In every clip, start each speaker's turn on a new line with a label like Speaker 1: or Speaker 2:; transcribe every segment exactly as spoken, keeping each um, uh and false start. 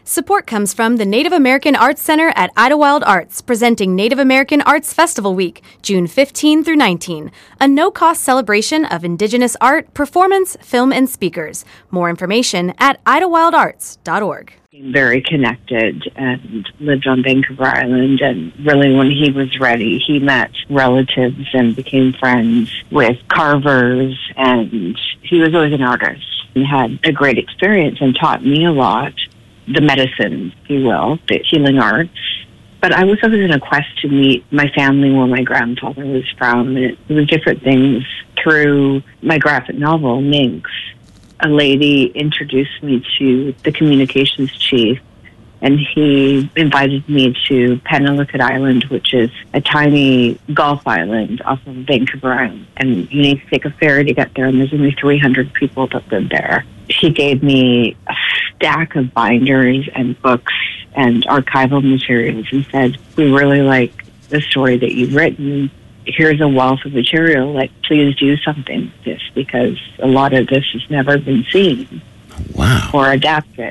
Speaker 1: Support comes from the Native American Arts Center at Idlewild Arts, presenting Native American Arts Festival Week, June fifteenth through nineteenth, a no-cost celebration of Indigenous art, performance, film, and speakers. More information at idlewild arts dot org.
Speaker 2: Very connected and lived on Vancouver Island, and really when he was ready, he met relatives and became friends with carvers, and he was always an artist and had a great experience and taught me a lot. The medicine, if you will, the healing arts. But I was always in a quest to meet my family where my grandfather was from. And it was different things. Through my graphic novel, Minx, a lady introduced me to the communications chief, and he invited me to Penelakut Island, which is a tiny Gulf island off of Vancouver Island. And you need to take a ferry to get there, and there's only three hundred people that live there. He gave me a stack of binders and books and archival materials and said, we really like the story that you've written. Here's a wealth of material. Like, please do something with this, because a lot of this has never been seen.
Speaker 3: Wow.
Speaker 2: Or adapted.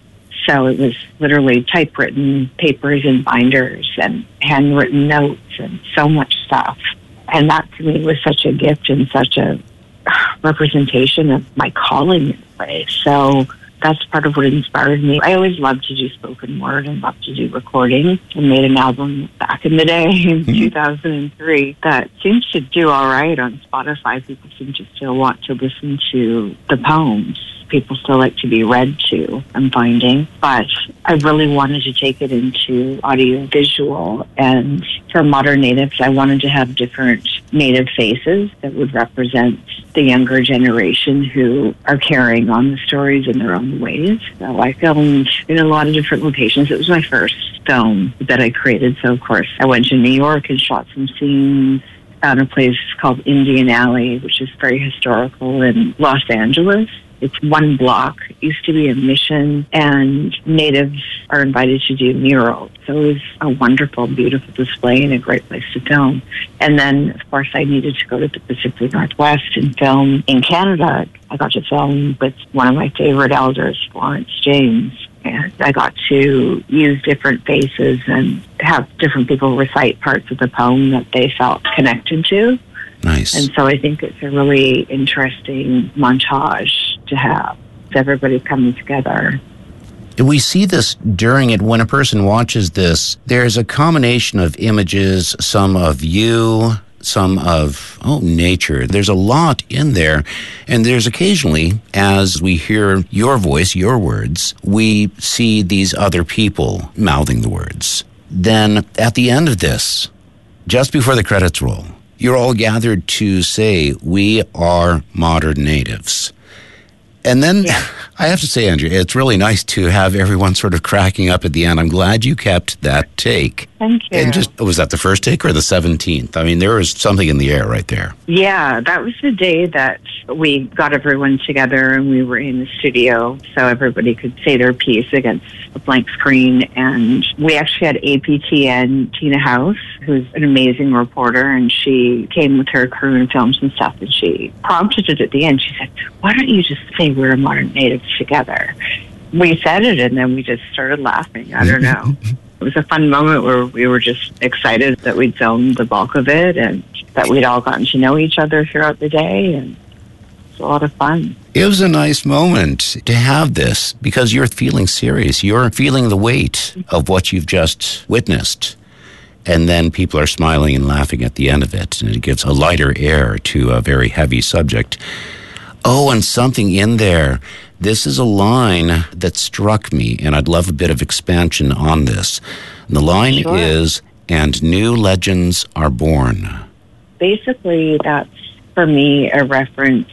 Speaker 2: So it was literally typewritten papers and binders and handwritten notes and so much stuff. And that to me was such a gift and such a representation of my calling in a way. So that's part of what inspired me. I always loved to do spoken word and loved to do recording. I made an album back in the day in mm-hmm. two thousand three that seems to do all right on Spotify. People seem to still want to listen to the poems. People still like to be read to, I'm finding. But I really wanted to take it into audio-visual. And for Modern Natives, I wanted to have different Native faces that would represent the younger generation who are carrying on the stories in their own ways. So I filmed in a lot of different locations. It was my first film that I created. So, of course, I went to New York and shot some scenes. Found a place called Indian Alley, which is very historical, in Los Angeles. It's one block. It used to be a mission, and natives are invited to do murals. So it was a wonderful, beautiful display and a great place to film. And then, of course, I needed to go to the Pacific Northwest and film in Canada. I got to film with one of my favorite elders, Florence James. And I got to use different faces and have different people recite parts of the poem that they felt connected to.
Speaker 3: Nice.
Speaker 2: And so I think it's a really interesting montage to have. Everybody coming together.
Speaker 3: We see this during it. When a person watches this, there's a combination of images, some of you, some of, oh, nature. There's a lot in there. And there's occasionally, as we hear your voice, your words, we see these other people mouthing the words. Then at the end of this, just before the credits roll, you're all gathered to say, we are modern natives. And then, yeah. I have to say, Andrea, it's really nice to have everyone sort of cracking up at the end. I'm glad you kept that take.
Speaker 2: Thank you.
Speaker 3: And just, was that the first take or the seventeenth? I mean, there was something in the air right there.
Speaker 2: Yeah, that was the day that we got everyone together and we were in the studio so everybody could say their piece against a blank screen. And we actually had A P T N, Tina House, who's an amazing reporter, and she came with her crew and filmed some stuff, and she prompted it at the end. She said, why don't you just say we're a modern native together? We said it, and then we just started laughing. I don't know. It was a fun moment where we were just excited that we'd filmed the bulk of it and that we'd all gotten to know each other throughout the day, and it was a lot of fun.
Speaker 3: It was a nice moment to have this because you're feeling serious. You're feeling the weight of what you've just witnessed. And then people are smiling and laughing at the end of it, and it gives a lighter air to a very heavy subject. Oh, and something in there. This is a line that struck me, and I'd love a bit of expansion on this. And the line sure. is, and new legends are born.
Speaker 2: Basically, that's, for me, a reference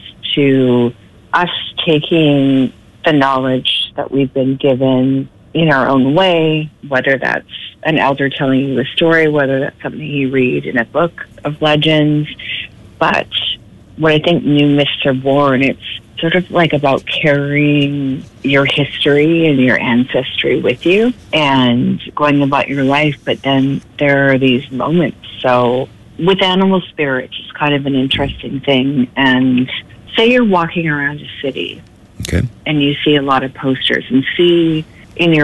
Speaker 2: to us taking the knowledge that we've been given in our own way, whether that's an elder telling you a story, whether that's something you read in a book of legends. But when I think new myths are born, it's sort of like about carrying your history and your ancestry with you and going about your life. But then there are these moments. So with animal spirits, it's kind of an interesting thing. And say you're walking around a city
Speaker 3: okay.
Speaker 2: and you see a lot of posters and see in your